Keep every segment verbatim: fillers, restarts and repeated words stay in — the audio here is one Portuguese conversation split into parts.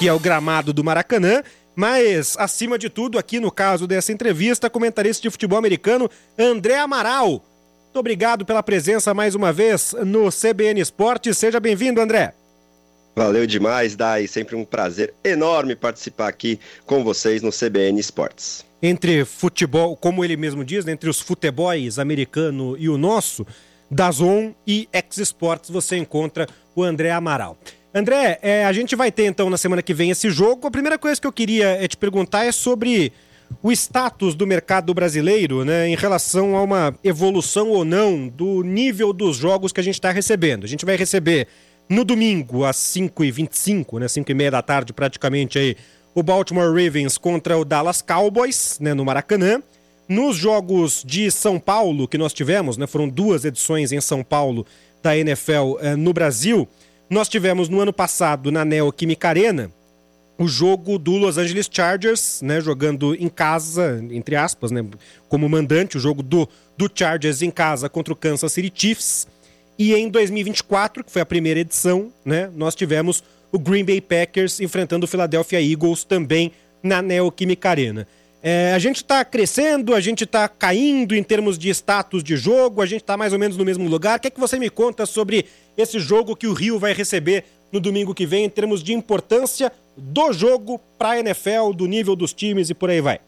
que é o gramado do Maracanã, mas, acima de tudo, aqui no caso dessa entrevista, comentarista de futebol americano, André Amaral. Muito obrigado pela presença mais uma vez no C B N Esportes. Seja bem-vindo, André. Valeu demais, Dai. Sempre um prazer enorme participar aqui com vocês no C B N Esportes. Entre futebol, como ele mesmo diz, né, entre os futeboys americano e o nosso, DAZN e X-Sports, você encontra o André Amaral. André, é, a gente vai ter então na semana que vem esse jogo. A primeira coisa que eu queria é, te perguntar é sobre o status do mercado brasileiro, né, em relação a uma evolução ou não do nível dos jogos que a gente está recebendo. A gente vai receber no domingo às cinco e vinte e cinco, né, cinco e meia da tarde praticamente, aí, o Baltimore Ravens contra o Dallas Cowboys, né, no Maracanã. Nos jogos de São Paulo que nós tivemos, né, foram duas edições em São Paulo da N F L eh, no Brasil. Nós tivemos no ano passado, na Neoquímica Arena, o jogo do Los Angeles Chargers, né, jogando em casa, entre aspas, né, como mandante, o jogo do, do Chargers em casa contra o Kansas City Chiefs. E em dois mil e vinte e quatro, que foi a primeira edição, né, nós tivemos o Green Bay Packers enfrentando o Philadelphia Eagles também na Neoquímica Arena. É, a gente está crescendo, a gente está caindo em termos de status de jogo, a gente está mais ou menos no mesmo lugar. O que é que você me conta sobre esse jogo que o Rio vai receber no domingo que vem, em termos de importância do jogo para a N F L, do nível dos times e por aí vai?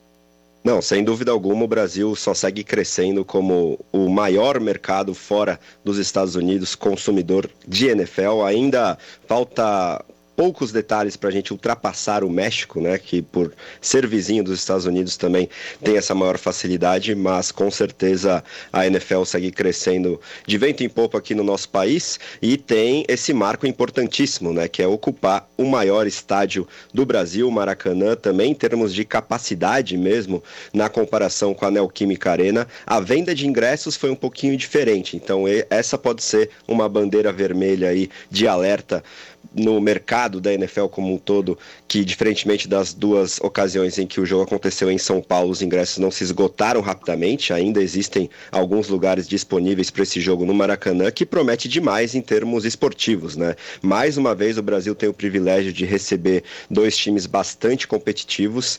Não, sem dúvida alguma, o Brasil só segue crescendo como o maior mercado fora dos Estados Unidos consumidor de N F L. Ainda falta poucos detalhes para a gente ultrapassar o México, né, que por ser vizinho dos Estados Unidos também tem essa maior facilidade, mas com certeza a N F L segue crescendo de vento em popa aqui no nosso país e tem esse marco importantíssimo, né, que é ocupar o maior estádio do Brasil, o Maracanã, também em termos de capacidade mesmo, na comparação com a Neoquímica Arena. A venda de ingressos foi um pouquinho diferente, então essa pode ser uma bandeira vermelha aí de alerta no mercado da N F L como um todo, que diferentemente das duas ocasiões em que o jogo aconteceu em São Paulo, os ingressos não se esgotaram rapidamente, ainda existem alguns lugares disponíveis para esse jogo no Maracanã, que promete demais em termos esportivos, né? Mais uma vez o Brasil tem o privilégio de receber dois times bastante competitivos.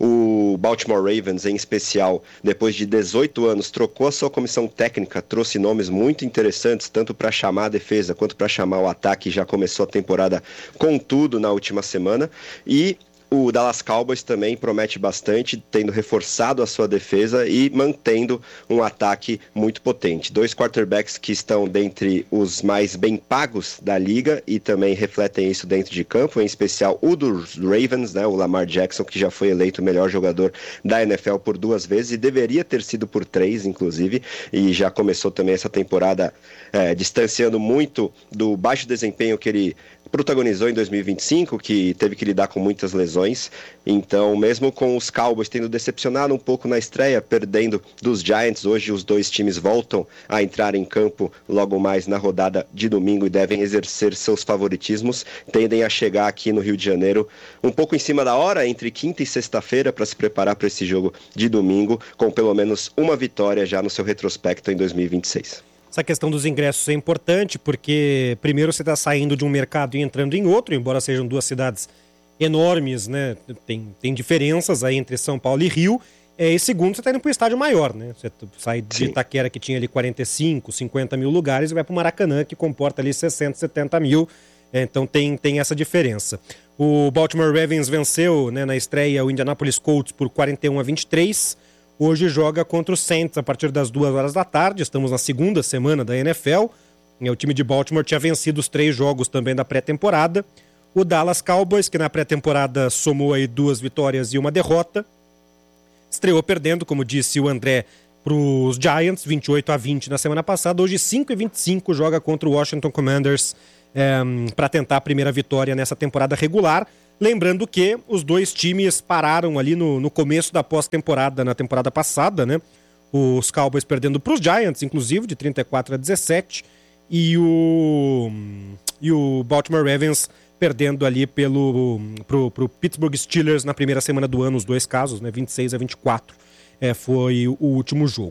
O Baltimore Ravens, em especial, depois de dezoito anos, trocou a sua comissão técnica, trouxe nomes muito interessantes, tanto para chamar a defesa quanto para chamar o ataque, já começou a temporada com tudo na última semana, e o Dallas Cowboys também promete bastante, tendo reforçado a sua defesa e mantendo um ataque muito potente. Dois quarterbacks que estão dentre os mais bem pagos da liga e também refletem isso dentro de campo, em especial o dos Ravens, né, o Lamar Jackson, que já foi eleito o melhor jogador da N F L por duas vezes e deveria ter sido por três, inclusive, e já começou também essa temporada é, distanciando muito do baixo desempenho que ele protagonizou em dois mil e vinte e cinco, que teve que lidar com muitas lesões. Então, mesmo com os Cowboys tendo decepcionado um pouco na estreia, perdendo dos Giants, hoje os dois times voltam a entrar em campo logo mais na rodada de domingo e devem exercer seus favoritismos. Tendem a chegar aqui no Rio de Janeiro um pouco em cima da hora, entre quinta e sexta-feira, para se preparar para esse jogo de domingo, com pelo menos uma vitória já no seu retrospecto em dois mil e vinte e seis. Essa questão dos ingressos é importante porque primeiro você está saindo de um mercado e entrando em outro, embora sejam duas cidades enormes, né? Tem, tem diferenças aí entre São Paulo e Rio. É, e segundo, você está indo para um estádio maior, né? Você sai de Sim. Itaquera, que tinha ali quarenta e cinco, cinquenta mil lugares, e vai para o Maracanã, que comporta ali sessenta, setenta mil. É, então tem, tem essa diferença. O Baltimore Ravens venceu, né, na estreia o Indianapolis Colts por quarenta e um a vinte e três. Hoje joga contra o Saints a partir das duas horas da tarde. Estamos na segunda semana da N F L. O time de Baltimore tinha vencido os três jogos também da pré-temporada. O Dallas Cowboys, que na pré-temporada somou aí duas vitórias e uma derrota, estreou perdendo, como disse o André, para os Giants, vinte e oito a vinte na semana passada. Hoje, cinco e vinte e cinco, joga contra o Washington Commanders é, para tentar a primeira vitória nessa temporada regular. Lembrando que os dois times pararam ali no, no começo da pós-temporada, na temporada passada, né? Os Cowboys perdendo para os Giants, inclusive, de trinta e quatro a dezessete, e o, e o Baltimore Ravens perdendo ali pelo, pro, pro Pittsburgh Steelers na primeira semana do ano, os dois casos, né? vinte e seis a vinte e quatro é, foi o último jogo.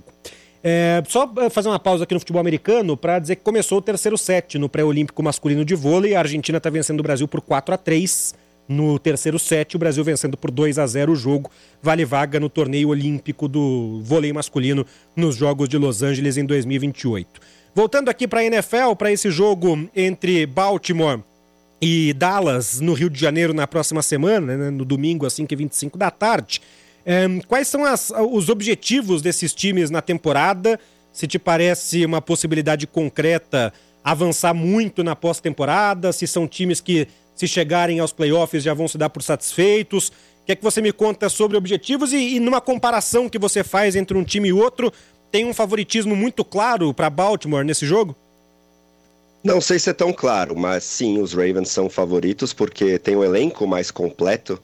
É, só fazer uma pausa aqui no futebol americano para dizer que começou o terceiro set no pré-olímpico masculino de vôlei. A Argentina está vencendo o Brasil por quatro a três. no terceiro set, o Brasil vencendo por dois a zero o jogo, vale vaga no torneio olímpico do vôlei masculino nos Jogos de Los Angeles em dois mil e vinte e oito. Voltando aqui para a N F L, para esse jogo entre Baltimore e Dallas no Rio de Janeiro na próxima semana, né, no domingo às cinco e vinte e cinco da tarde, é, quais são as, os objetivos desses times na temporada? Se te parece uma possibilidade concreta avançar muito na pós-temporada, se são times que, se chegarem aos playoffs, já vão se dar por satisfeitos. O que é que você me conta sobre objetivos e, e numa comparação que você faz entre um time e outro, tem um favoritismo muito claro para Baltimore nesse jogo? Não sei se é tão claro, mas sim, os Ravens são favoritos porque tem um elenco mais completo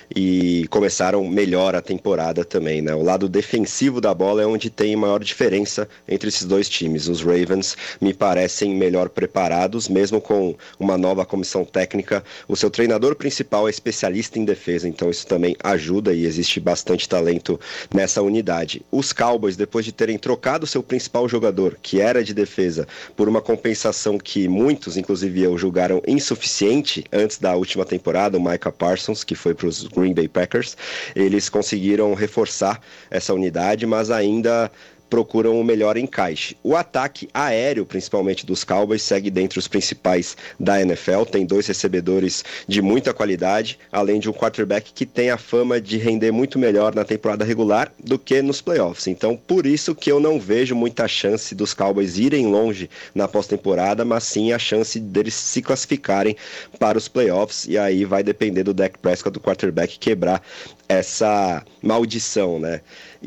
e começaram melhor a temporada também, né? O lado defensivo da bola é onde tem maior diferença entre esses dois times. Os Ravens me parecem melhor preparados, mesmo com uma nova comissão técnica. O seu treinador principal é especialista em defesa, então isso também ajuda e existe bastante talento nessa unidade. Os Cowboys, depois de terem trocado seu principal jogador, que era de defesa, por uma compensação que que muitos, inclusive eu, julgaram insuficiente antes da última temporada, o Micah Parsons, que foi para os Green Bay Packers, eles conseguiram reforçar essa unidade, mas ainda procuram o melhor encaixe. O ataque aéreo, principalmente dos Cowboys, segue dentre os principais da N F L, tem dois recebedores de muita qualidade, além de um quarterback que tem a fama de render muito melhor na temporada regular do que nos playoffs. Então, por isso que eu não vejo muita chance dos Cowboys irem longe na pós-temporada, mas sim a chance deles se classificarem para os playoffs, e aí vai depender do Dak Prescott, do quarterback, quebrar essa maldição, né?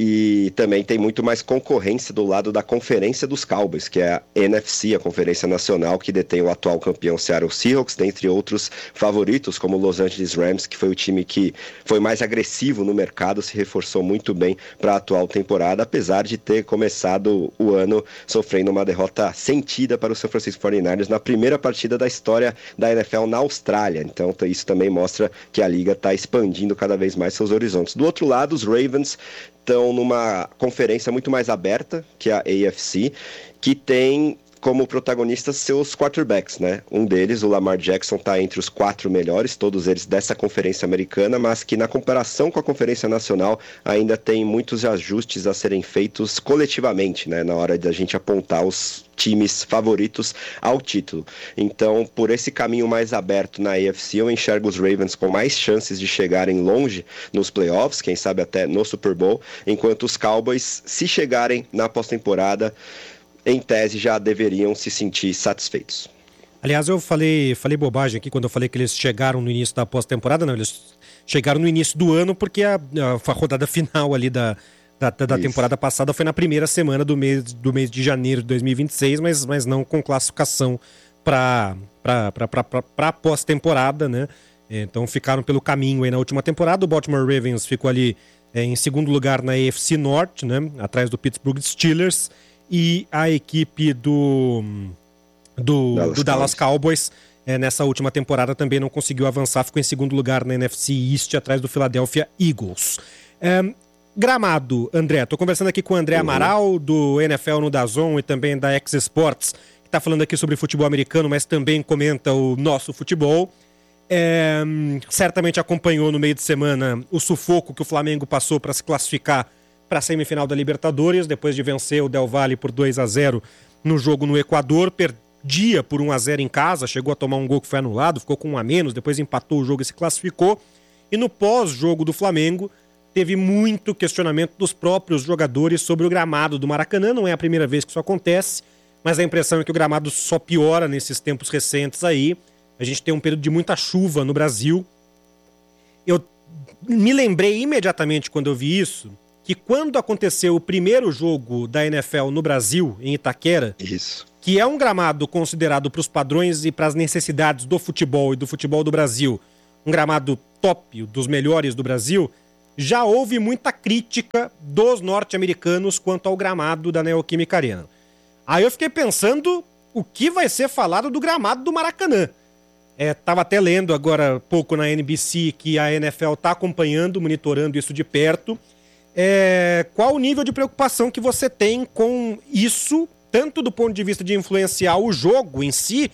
E também tem muito mais concorrência do lado da conferência dos Cowboys, que é a N F C, a Conferência Nacional, que detém o atual campeão Seattle Seahawks, dentre outros favoritos, como o Los Angeles Rams, que foi o time que foi mais agressivo no mercado, se reforçou muito bem para a atual temporada, apesar de ter começado o ano sofrendo uma derrota sentida para o San Francisco forty-niners na primeira partida da história da N F L na Austrália. Então isso também mostra que a liga está expandindo cada vez mais seus horizontes. Do outro lado, os Ravens estão numa conferência muito mais aberta, que é a A F C, que tem como protagonistas seus quarterbacks, né? Um deles, o Lamar Jackson, está entre os quatro melhores, todos eles dessa conferência americana, mas que na comparação com a conferência nacional ainda tem muitos ajustes a serem feitos coletivamente, né? Na hora de a gente apontar os times favoritos ao título. Então, por esse caminho mais aberto na A F C, eu enxergo os Ravens com mais chances de chegarem longe nos playoffs, quem sabe até no Super Bowl, enquanto os Cowboys, se chegarem na pós-temporada, em tese, já deveriam se sentir satisfeitos. Aliás, eu falei, falei bobagem aqui quando eu falei que eles chegaram no início da pós-temporada. Não, eles chegaram no início do ano porque a, a, a rodada final ali da, da, da temporada passada foi na primeira semana do mês, do mês de janeiro de dois mil e vinte e seis, mas, mas não com classificação para a pós-temporada, né? Então ficaram pelo caminho aí na última temporada. O Baltimore Ravens ficou ali é, em segundo lugar na A F C Norte, né? Atrás do Pittsburgh Steelers. E a equipe do, do Dallas, do Dallas Cowboys, é, nessa última temporada, também não conseguiu avançar, ficou em segundo lugar na N F C East, atrás do Philadelphia Eagles. É, gramado, André, estou conversando aqui com o André uhum. Amaral, do N F L no DAZN e também da X Sports, que está falando aqui sobre futebol americano, mas também comenta o nosso futebol. É, certamente acompanhou no meio de semana o sufoco que o Flamengo passou para se classificar para a semifinal da Libertadores, depois de vencer o Del Valle por dois a zero no jogo no Equador, perdia por um a zero em casa, chegou a tomar um gol que foi anulado, ficou com um a menos, depois empatou o jogo e se classificou. E no pós-jogo do Flamengo, teve muito questionamento dos próprios jogadores sobre o gramado do Maracanã. Não é a primeira vez que isso acontece, mas a impressão é que o gramado só piora nesses tempos recentes aí. A gente tem um período de muita chuva no Brasil. Eu me lembrei imediatamente quando eu vi isso, que quando aconteceu o primeiro jogo da N F L no Brasil, em Itaquera, Isso. que é um gramado considerado para os padrões e para as necessidades do futebol e do futebol do Brasil, um gramado top, dos melhores do Brasil, já houve muita crítica dos norte-americanos quanto ao gramado da Neoquímica Arena. Aí eu fiquei pensando o que vai ser falado do gramado do Maracanã. Estava é, até lendo agora há pouco na N B C que a N F L está acompanhando, monitorando isso de perto. É, qual o nível de preocupação que você tem com isso, tanto do ponto de vista de influenciar o jogo em si,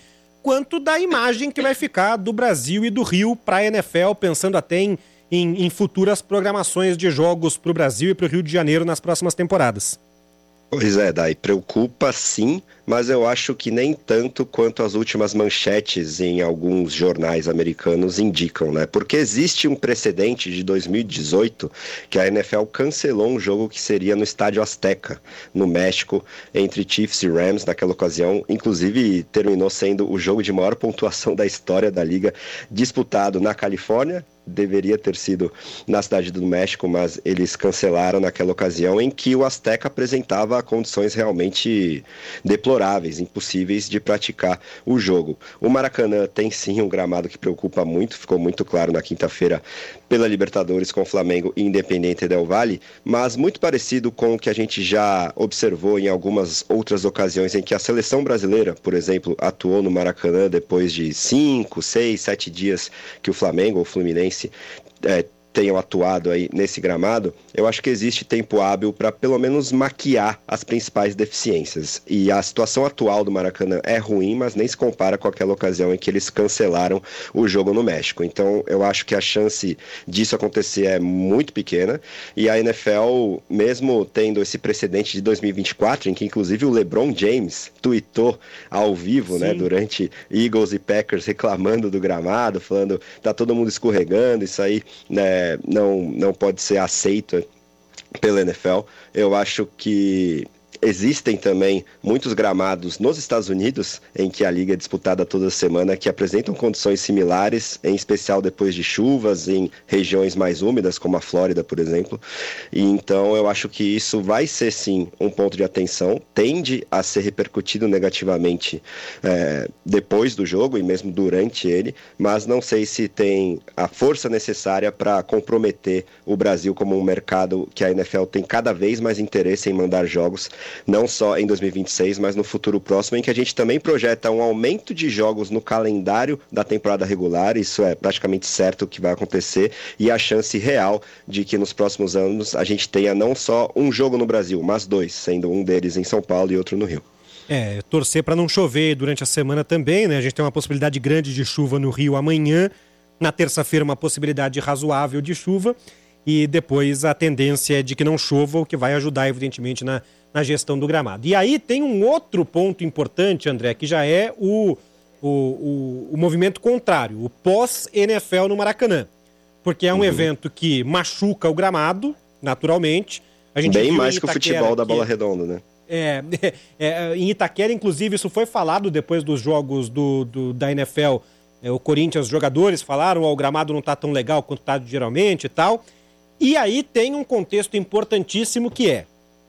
quanto da imagem que vai ficar do Brasil e do Rio para a N F L, pensando até em, em, em futuras programações de jogos para o Brasil e para o Rio de Janeiro nas próximas temporadas. Pois é, Dai, preocupa sim, mas eu acho que nem tanto quanto as últimas manchetes em alguns jornais americanos indicam, né? Porque existe um precedente de dois mil e dezoito que a N F L cancelou um jogo que seria no Estádio Azteca, no México, entre Chiefs e Rams naquela ocasião. Inclusive, terminou sendo o jogo de maior pontuação da história da liga, disputado na Califórnia. Deveria ter sido na cidade do México, mas eles cancelaram naquela ocasião em que o Azteca apresentava condições realmente deploráveis, impossíveis de praticar o jogo. O Maracanã tem sim um gramado que preocupa muito, ficou muito claro na quinta-feira pela Libertadores com Flamengo e Independiente del Valle, mas muito parecido com o que a gente já observou em algumas outras ocasiões em que a seleção brasileira, por exemplo, atuou no Maracanã depois de cinco, seis, sete dias que o Flamengo ou o Fluminense É, tenham atuado aí nesse gramado. Eu acho que existe tempo hábil para pelo menos maquiar as principais deficiências. E a situação atual do Maracanã é ruim, mas nem se compara com aquela ocasião em que eles cancelaram o jogo no México. Então eu acho que a chance disso acontecer é muito pequena. E a N F L, mesmo tendo esse precedente de dois mil e vinte e quatro, em que inclusive o LeBron James tweetou ao vivo, né, durante Eagles e Packers reclamando do gramado, falando tá todo mundo escorregando, isso aí, né, não, não pode ser aceito pela N F L. Eu acho que existem também muitos gramados nos Estados Unidos, em que a liga é disputada toda semana, que apresentam condições similares, em especial depois de chuvas, em regiões mais úmidas, como a Flórida, por exemplo. E então eu acho que isso vai ser sim um ponto de atenção, tende a ser repercutido negativamente é, depois do jogo e mesmo durante ele, mas não sei se tem a força necessária para comprometer o Brasil como um mercado que a N F L tem cada vez mais interesse em mandar jogos, não só em dois mil e vinte e seis, mas no futuro próximo, em que a gente também projeta um aumento de jogos no calendário da temporada regular. Isso é praticamente certo que vai acontecer, e a chance real de que nos próximos anos a gente tenha não só um jogo no Brasil, mas dois, sendo um deles em São Paulo e outro no Rio. É, torcer para não chover durante a semana também, né? A gente tem uma possibilidade grande de chuva no Rio amanhã, na terça-feira uma possibilidade razoável de chuva, e depois a tendência é de que não chova, o que vai ajudar, evidentemente, na na gestão do gramado. E aí tem um outro ponto importante, André, que já é o, o, o, o movimento contrário, o pós-N F L no Maracanã. Porque é um uhum. evento que machuca o gramado, naturalmente. A gente Bem mais que o futebol da bola redonda, né? É, é, é, em Itaquera, inclusive, isso foi falado depois dos jogos do, do, da N F L. É, o Corinthians, os jogadores falaram, ó, o gramado não tá tão legal quanto tá geralmente e tal. E aí tem um contexto importantíssimo que é: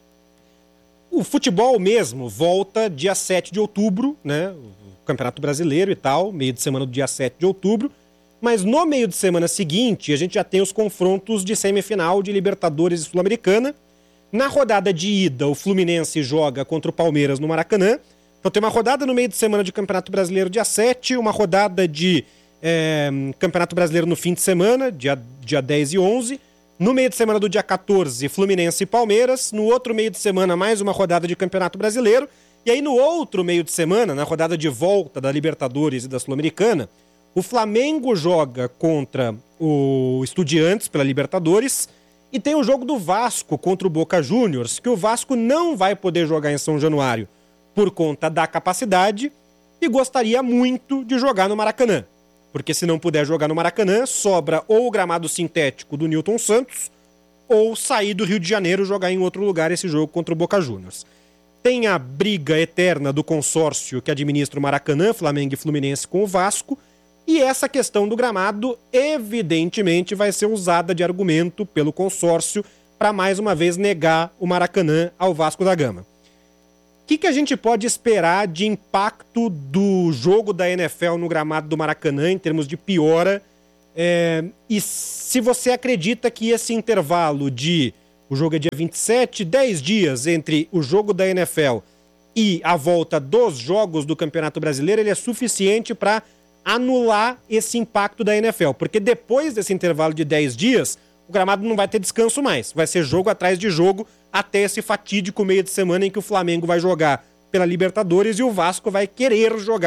o futebol mesmo volta dia sete de outubro, né? O Campeonato Brasileiro e tal, meio de semana do dia sete de outubro. Mas no meio de semana seguinte, a gente já tem os confrontos de semifinal de Libertadores e Sul-Americana. Na rodada de ida, o Fluminense joga contra o Palmeiras no Maracanã. Então tem uma rodada no meio de semana de Campeonato Brasileiro dia sete, uma rodada de é, Campeonato Brasileiro no fim de semana, dia, dia dez e onze. No meio de semana do dia quatorze, Fluminense e Palmeiras. No outro meio de semana, mais uma rodada de Campeonato Brasileiro. E aí no outro meio de semana, na rodada de volta da Libertadores e da Sul-Americana, o Flamengo joga contra o Estudiantes pela Libertadores. E tem o jogo do Vasco contra o Boca Juniors, que o Vasco não vai poder jogar em São Januário por conta da capacidade e gostaria muito de jogar no Maracanã. Porque se não puder jogar no Maracanã, sobra ou o gramado sintético do Newton Santos ou sair do Rio de Janeiro e jogar em outro lugar esse jogo contra o Boca Juniors. Tem a briga eterna do consórcio que administra o Maracanã, Flamengo e Fluminense com o Vasco, e essa questão do gramado evidentemente vai ser usada de argumento pelo consórcio para mais uma vez negar o Maracanã ao Vasco da Gama. O que, que a gente pode esperar de impacto do jogo da N F L no gramado do Maracanã em termos de piora? É, e se você acredita que esse intervalo de... O jogo é dia vinte e sete, dez dias entre o jogo da N F L e a volta dos jogos do Campeonato Brasileiro, ele é suficiente para anular esse impacto da N F L. Porque depois desse intervalo de dez dias, o gramado não vai ter descanso mais. Vai ser jogo atrás de jogo até esse fatídico meio de semana em que o Flamengo vai jogar pela Libertadores e o Vasco vai querer jogar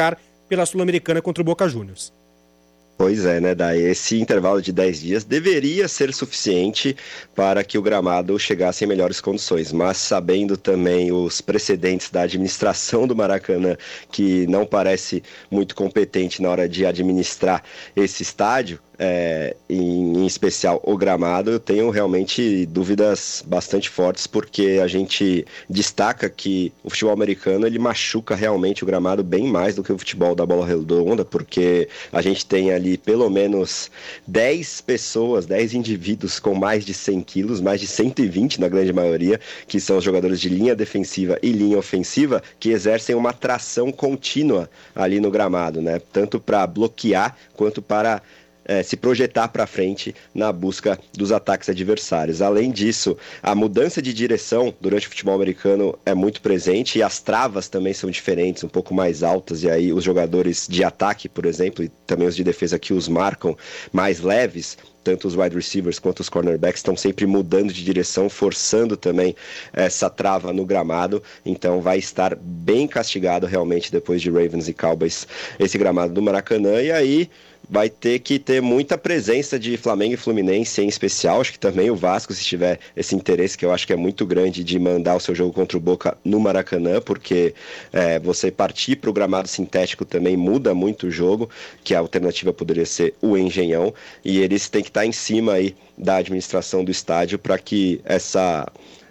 pela Sul-Americana contra o Boca Juniors. Pois é, né, Dai? Esse intervalo de dez dias deveria ser suficiente para que o gramado chegasse em melhores condições, mas sabendo também os precedentes da administração do Maracanã, que não parece muito competente na hora de administrar esse estádio, É, em, em especial o gramado, eu tenho realmente dúvidas bastante fortes, porque a gente destaca que o futebol americano ele machuca realmente o gramado bem mais do que o futebol da bola redonda, porque a gente tem ali pelo menos dez pessoas, dez indivíduos com mais de cem quilos, mais de cento e vinte na grande maioria, que são os jogadores de linha defensiva e linha ofensiva, que exercem uma tração contínua ali no gramado, né? Tanto para bloquear quanto para É, se projetar para frente na busca dos ataques adversários. Além disso, a mudança de direção durante o futebol americano é muito presente, e as travas também são diferentes, um pouco mais altas, e aí os jogadores de ataque, por exemplo, e também os de defesa que os marcam, mais leves, tanto os wide receivers quanto os cornerbacks estão sempre mudando de direção, forçando também essa trava no gramado. Então vai estar bem castigado realmente depois de Ravens e Cowboys esse gramado do Maracanã, e aí vai ter que ter muita presença de Flamengo e Fluminense em especial. Acho que também o Vasco, se tiver esse interesse, que eu acho que é muito grande, de mandar o seu jogo contra o Boca no Maracanã, porque é, você partir para o gramado sintético também muda muito o jogo, que a alternativa poderia ser o Engenhão, e eles têm que estar em cima aí da administração do estádio para que essa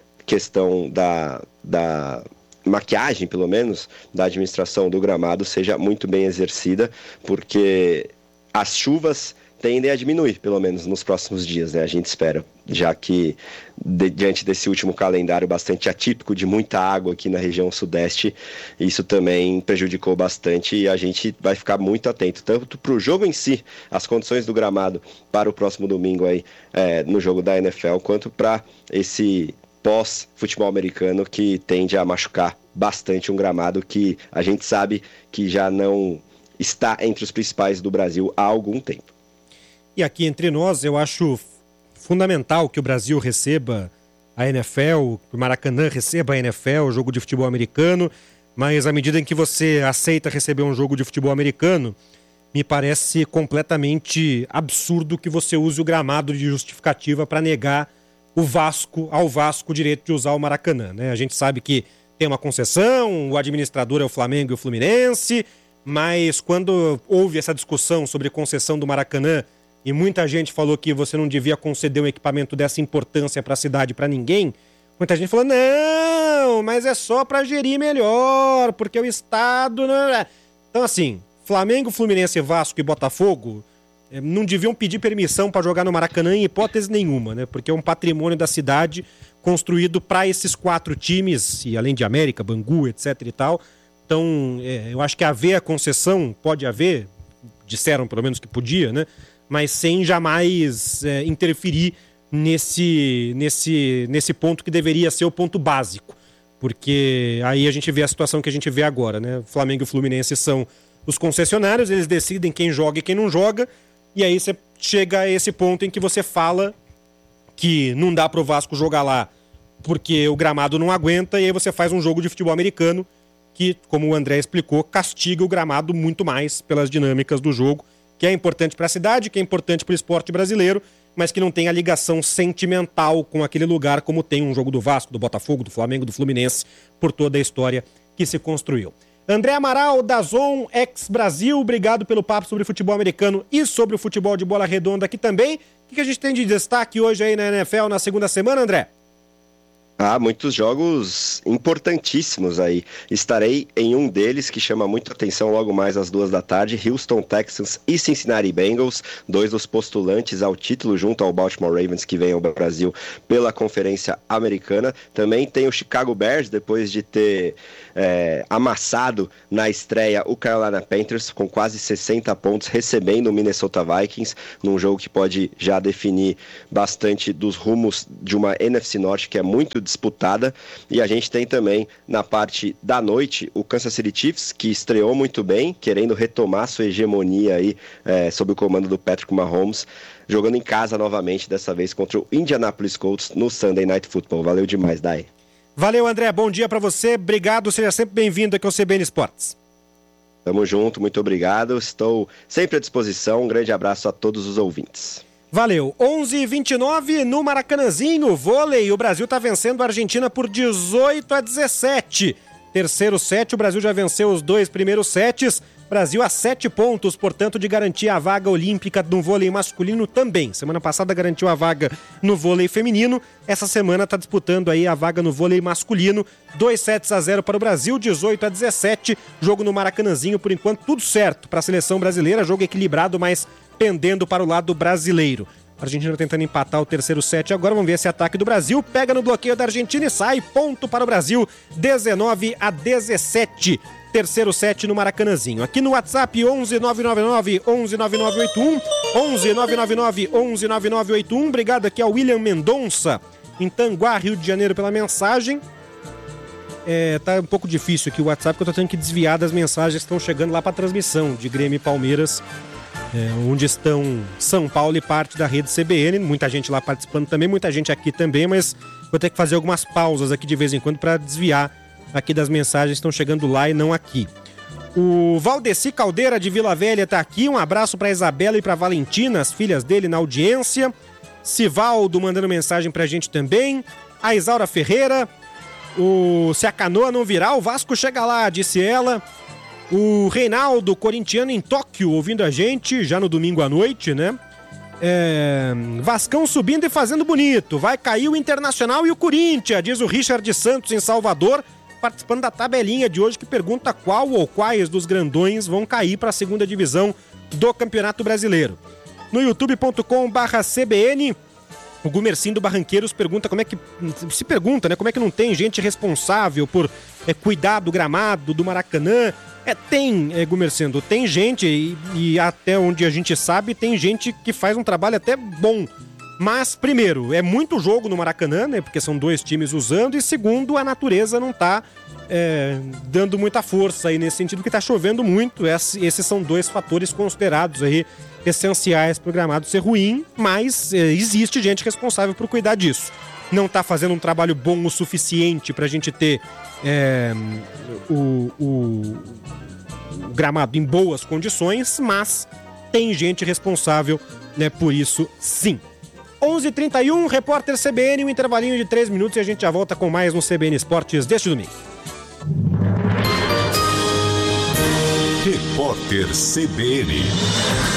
questão da... da maquiagem, pelo menos, da administração do gramado seja muito bem exercida, porque as chuvas tendem a diminuir, pelo menos nos próximos dias, né? A gente espera, já que de, diante desse último calendário bastante atípico de muita água aqui na região sudeste, isso também prejudicou bastante, e a gente vai ficar muito atento, tanto para o jogo em si, as condições do gramado para o próximo domingo aí, é, no jogo da N F L, quanto para esse pós-futebol americano que tende a machucar bastante um gramado que a gente sabe que já não está entre os principais do Brasil há algum tempo. E aqui entre nós, eu acho fundamental que o Brasil receba a N F L, que o Maracanã receba a N F L, o jogo de futebol americano, mas à medida em que você aceita receber um jogo de futebol americano, me parece completamente absurdo que você use o gramado de justificativa para negar o Vasco, ao Vasco o direito de usar o Maracanã, né? A gente sabe que tem uma concessão, o administrador é o Flamengo e o Fluminense, mas quando houve essa discussão sobre concessão do Maracanã e muita gente falou que você não devia conceder um equipamento dessa importância para a cidade, para ninguém, muita gente falou, não, mas é só para gerir melhor, porque o Estado... Não... Então assim, Flamengo, Fluminense, Vasco e Botafogo não deviam pedir permissão para jogar no Maracanã em hipótese nenhuma, né? Porque é um patrimônio da cidade construído para esses quatro times, e além de América, Bangu, etc e tal. Então, é, eu acho que haver a concessão, pode haver, disseram pelo menos que podia, né? Mas sem jamais é, interferir nesse, nesse, nesse ponto que deveria ser o ponto básico. Porque aí a gente vê a situação que a gente vê agora, né? Flamengo e Fluminense são os concessionários, eles decidem quem joga e quem não joga, e aí você chega a esse ponto em que você fala que não dá pro Vasco jogar lá porque o gramado não aguenta, e aí você faz um jogo de futebol americano que, como o André explicou, castiga o gramado muito mais pelas dinâmicas do jogo, que é importante para a cidade, que é importante para o esporte brasileiro, mas que não tem a ligação sentimental com aquele lugar como tem um jogo do Vasco, do Botafogo, do Flamengo, do Fluminense, por toda a história que se construiu. André Amaral, da Zon ex-Brasil, obrigado pelo papo sobre futebol americano e sobre o futebol de bola redonda aqui também. O que a gente tem de destaque hoje aí na N F L na segunda semana, André? Há muitos jogos importantíssimos aí. Estarei em um deles que chama muito atenção logo mais às duas da tarde, Houston Texans e Cincinnati Bengals, dois dos postulantes ao título junto ao Baltimore Ravens, que vem ao Brasil pela Conferência Americana. Também tem o Chicago Bears, depois de ter é, amassado na estreia o Carolina Panthers com quase sessenta pontos, recebendo o Minnesota Vikings, num jogo que pode já definir bastante dos rumos de uma N F C Norte que é muito disputada. E a gente tem também na parte da noite o Kansas City Chiefs, que estreou muito bem, querendo retomar sua hegemonia aí é, sob o comando do Patrick Mahomes, jogando em casa novamente, dessa vez contra o Indianapolis Colts no Sunday Night Football. Valeu demais, Dai. Valeu, André, bom dia pra você, obrigado, seja sempre bem-vindo aqui ao C B N Esportes. Tamo junto, muito obrigado. Estou sempre à disposição. Um grande abraço a todos os ouvintes. Valeu. onze e vinte e nove no Maracanãzinho, vôlei. O Brasil está vencendo a Argentina por dezoito a dezessete. Terceiro set, o Brasil já venceu os dois primeiros sets. Brasil a sete pontos, portanto, de garantir a vaga olímpica no vôlei masculino também. Semana passada garantiu a vaga no vôlei feminino. Essa semana está disputando aí a vaga no vôlei masculino. dois sets a zero para o Brasil, dezoito a dezessete. Jogo no Maracanãzinho, por enquanto, tudo certo para a seleção brasileira. Jogo equilibrado, mas pendendo para o lado brasileiro. A Argentina tentando empatar o terceiro set agora. Vamos ver esse ataque do Brasil. Pega no bloqueio da Argentina e sai. Ponto para o Brasil. dezenove a dezessete. Terceiro set no Maracanãzinho. Aqui no WhatsApp onze nove nove nove, onze nove nove oito um. onze nove nove nove, onze nove nove oito um. Obrigado aqui ao William Mendonça, em Tanguá, Rio de Janeiro, pela mensagem. É, tá um pouco difícil aqui o WhatsApp, porque eu tô tendo que desviar das mensagens que estão chegando lá para a transmissão de Grêmio e Palmeiras. É, onde estão São Paulo e parte da rede C B N, muita gente lá participando também, muita gente aqui também, mas vou ter que fazer algumas pausas aqui de vez em quando para desviar aqui das mensagens que estão chegando lá e não aqui. O Valdeci Caldeira de Vila Velha está aqui, um abraço para Isabela e para Valentina, as filhas dele na audiência. Sivaldo mandando mensagem para a gente também. A Isaura Ferreira, o se a canoa não virar, o Vasco chega lá, disse ela. O Reinaldo, corintiano em Tóquio, ouvindo a gente, já no domingo à noite, né? É... Vascão subindo e fazendo bonito. Vai cair o Internacional e o Corinthians, diz o Richard Santos em Salvador, participando da tabelinha de hoje, que pergunta qual ou quais dos grandões vão cair para a segunda divisão do Campeonato Brasileiro. No youtube ponto com barra C B N, o Gumercindo do Barranqueiros pergunta como é que... Se pergunta, né? Como é que não tem gente responsável por é, cuidar do gramado, do Maracanã? É, tem, é, Gumercindo, tem gente, e, e até onde a gente sabe, tem gente que faz um trabalho até bom. Mas, primeiro, é muito jogo no Maracanã, né? Porque são dois times usando. E, segundo, a natureza não tá é, dando muita força aí nesse sentido, que tá chovendo muito. Esse, esses são dois fatores considerados aí essenciais para o gramado ser ruim, mas é, existe gente responsável por cuidar disso. Não tá fazendo um trabalho bom o suficiente pra gente ter é, o, o, o gramado em boas condições, mas tem gente responsável, né, por isso sim. onze e trinta e um, repórter C B N, um intervalinho de três minutos e a gente já volta com mais no C B N Esportes deste domingo. Repórter C B N.